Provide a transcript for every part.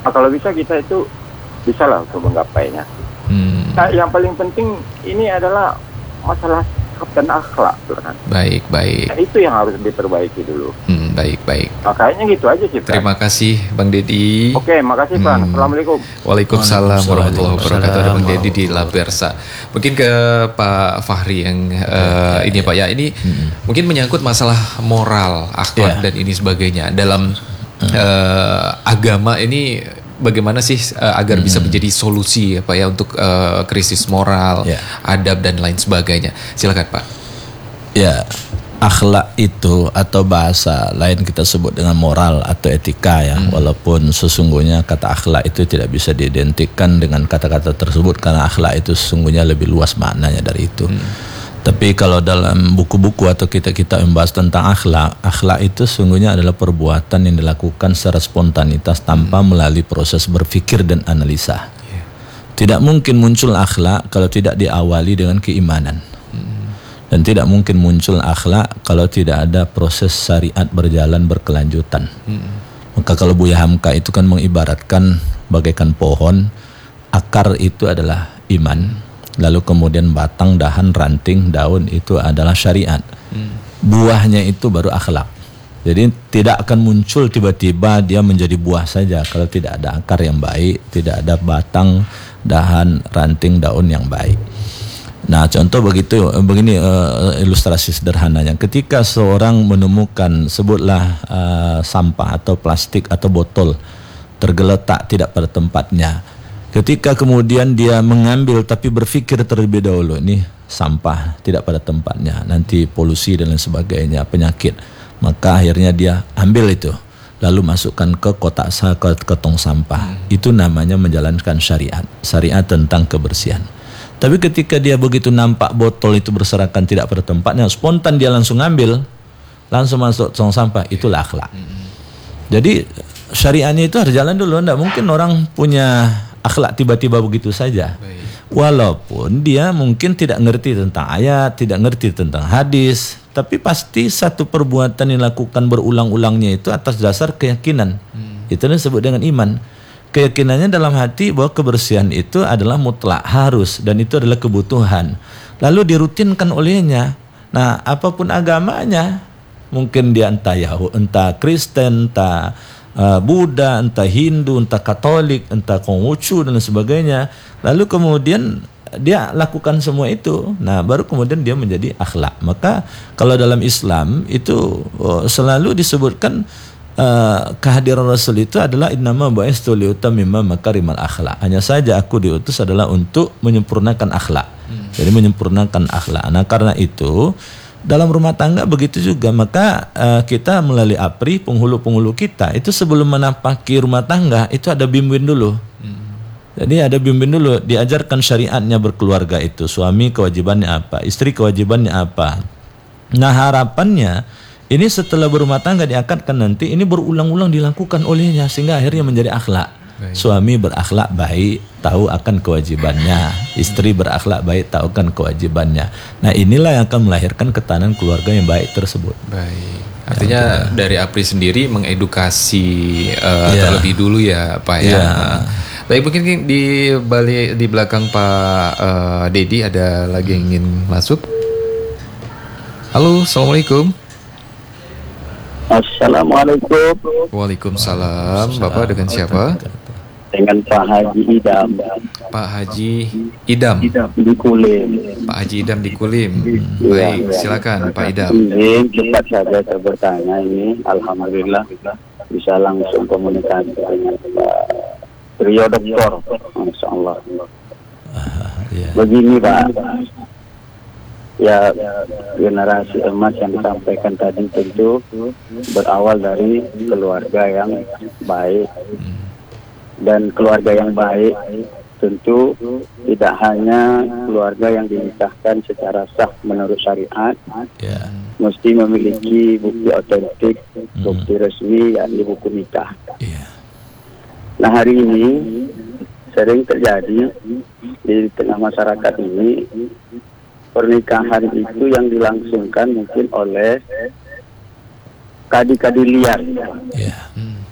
Nah, kalau bisa kita itu bisa lah untuk menggapainya. Nah, yang paling penting ini adalah masalah sikap dan akhlak, kan. Baik. Nah, itu yang harus diperbaiki dulu. Baik. Makanya gitu aja sih, Pak. Terima kasih Bang Dedi. Oke, makasih Pak. Assalamualaikum. Waalaikumsalam warahmatullahi wabarakatuh. Ada Bang Dedi di Labersa. Mungkin ke Pak Fahri yang ini Pak ya. Ini mungkin menyangkut masalah moral, akhlak dan ini sebagainya dalam agama ini. Bagaimana sih agar bisa menjadi solusi Pak ya untuk krisis moral, adab dan lain sebagainya. Silakan Pak. Ya, akhlak itu atau bahasa lain kita sebut dengan moral atau etika ya. Walaupun sesungguhnya kata akhlak itu tidak bisa diidentikan dengan kata-kata tersebut karena akhlak itu sesungguhnya lebih luas maknanya dari itu. Tapi kalau dalam buku-buku atau kita membahas tentang akhlak itu sesungguhnya adalah perbuatan yang dilakukan secara spontanitas tanpa melalui proses berpikir dan analisa. Tidak mungkin muncul akhlak kalau tidak diawali dengan keimanan. Dan tidak mungkin muncul akhlak kalau tidak ada proses syariat berjalan berkelanjutan. Maka kalau Buya Hamka itu kan mengibaratkan bagaikan pohon, akar itu adalah iman. Lalu kemudian batang, dahan, ranting, daun itu adalah syariat. Buahnya itu baru akhlak. Jadi tidak akan muncul tiba-tiba dia menjadi buah saja kalau tidak ada akar yang baik, tidak ada batang, dahan, ranting, daun yang baik. Nah, contoh begini ilustrasi sederhananya. Ketika seorang menemukan sebutlah sampah atau plastik atau botol tergeletak tidak pada tempatnya. Ketika kemudian dia mengambil tapi berpikir terlebih dahulu, ini sampah tidak pada tempatnya, nanti polusi dan lain sebagainya, penyakit. Maka akhirnya dia ambil itu, lalu masukkan ke kotak ke tong sampah. Itu namanya menjalankan syariat tentang kebersihan. Tapi ketika dia begitu nampak botol itu berserakan tidak pada tempatnya, spontan dia langsung ambil, langsung masuk tong sampah, itulah akhlak. Jadi syariatnya itu harus jalan dulu. Tidak mungkin orang punya akhlak tiba-tiba begitu saja. Walaupun dia mungkin tidak ngerti tentang ayat, tidak ngerti tentang hadis, tapi pasti satu perbuatan yang dilakukan berulang-ulangnya itu atas dasar keyakinan. Itu disebut dengan iman. Keyakinannya dalam hati bahwa kebersihan itu adalah mutlak, harus, dan itu adalah kebutuhan. Lalu dirutinkan olehnya. Nah, apapun agamanya, mungkin dia entah Kristen, entah Buddha, entah Hindu, entah Katolik, entah Konghucu dan sebagainya. Lalu kemudian dia lakukan semua itu. Nah, baru kemudian dia menjadi akhlak. Maka kalau dalam Islam itu selalu disebutkan kehadiran Rasul itu adalah innama bu'istu liutammima makarimal akhlak. Hanya saja aku diutus adalah untuk menyempurnakan akhlak. Jadi menyempurnakan akhlak. Nah, karena itu dalam rumah tangga begitu juga, maka kita melalui APRI, penghulu-penghulu kita itu sebelum menapaki rumah tangga itu ada bimbing dulu. Jadi ada bimbing dulu, diajarkan syariatnya berkeluarga itu, suami kewajibannya apa, istri kewajibannya apa. Nah, harapannya ini setelah berumah tangga diakadkan nanti ini berulang-ulang dilakukan olehnya sehingga akhirnya menjadi akhlak. Suami berakhlak baik, tahu akan kewajibannya. Istri berakhlak baik, tahu akan kewajibannya. Nah, inilah yang akan melahirkan ketahanan keluarga yang baik tersebut. Baik. Artinya dari APRI sendiri mengedukasi terlebih dulu ya Pak ya. Baik, mungkin di belakang Pak Dedi ada lagi yang ingin masuk. Halo, assalamualaikum. Assalamualaikum. Waalaikumsalam. Bapak dengan siapa? Dengan Pak Haji Idam. Pak Haji Idam di Kulim. Pak Haji Idam di Kulim. Baik, silakan Pak Idam. Ini cepat saja saya bertanya ini. Alhamdulillah bisa langsung komunikasi dengan Pak Trio Doktor. Masya Allah. Begini Pak. Ya, generasi emas yang disampaikan tadi tentu berawal dari keluarga yang baik. Dan keluarga yang baik tentu tidak hanya keluarga yang dinikahkan secara sah menurut syariat, mesti memiliki bukti otentik, bukti resmi, yakni buku nikah. Nah, hari ini sering terjadi di tengah masyarakat ini, pernikahan itu yang dilangsungkan mungkin oleh kadi-kadi liar.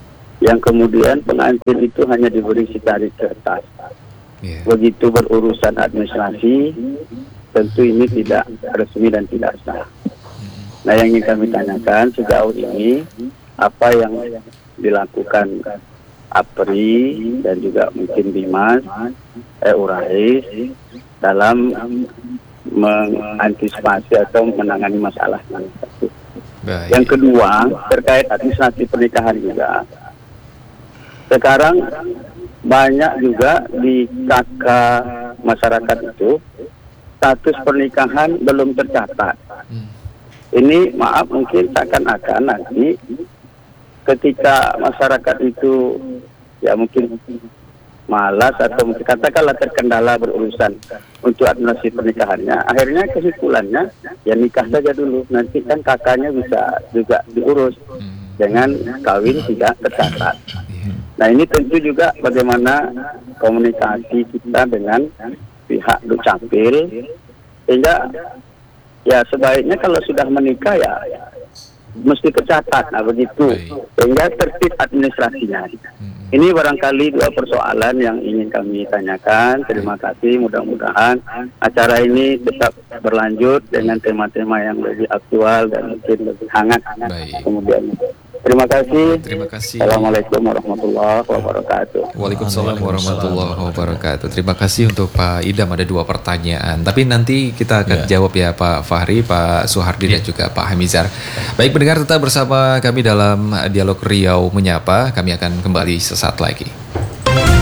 yang kemudian pengantin itu hanya diberi secari kertas. Begitu berurusan administrasi, tentu ini tidak resmi dan tidak sah. Nah, yang ingin kami tanyakan sejauh ini, apa yang dilakukan APRI dan juga mungkin Bimas, Urais dalam mengantisipasi atau menangani masalah ini. Yang kedua, terkait administrasi pernikahan juga. Sekarang banyak juga di KK masyarakat itu status pernikahan belum tercatat. Ini maaf mungkin seakan-akan nanti ketika masyarakat itu ya mungkin malas atau mungkin katakanlah terkendala berurusan untuk administrasi pernikahannya, akhirnya kesimpulannya ya nikah saja dulu, nanti kan kakaknya bisa juga diurus dengan kawin tidak tercatat. Nah, ini tentu juga bagaimana komunikasi kita dengan pihak Dukcapil, sehingga ya sebaiknya kalau sudah menikah ya mesti tercatat, nah begitu, sehingga tertib administrasinya. Ini barangkali dua persoalan yang ingin kami tanyakan. Terima kasih, mudah-mudahan acara ini tetap berlanjut dengan tema-tema yang lebih aktual dan mungkin lebih hangat. Kemudian terima kasih. Terima kasih. Assalamualaikum warahmatullahi wabarakatuh. Waalaikumsalam warahmatullahi wabarakatuh. Terima kasih untuk Pak Idam, ada 2 pertanyaan. Tapi nanti kita akan jawab ya Pak Fahri, Pak Suhardi dan juga Pak Hamizar. Baik pendengar, tetap bersama kami dalam Dialog Riau Menyapa. Kami akan kembali sesaat lagi.